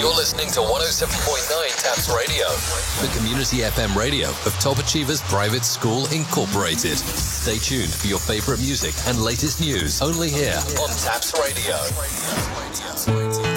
You're listening to 107.9 Taps Radio, the community FM radio of Top Achievers Private School Incorporated. Stay tuned for your favorite music and latest news only here on Taps Radio.